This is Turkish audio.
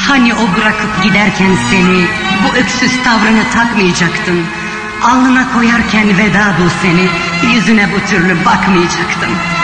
Hani o bırakıp giderken seni, bu öksüz tavrını takmayacaktın. Alnına koyarken veda bu seni, yüzüne bu türlü bakmayacaktım.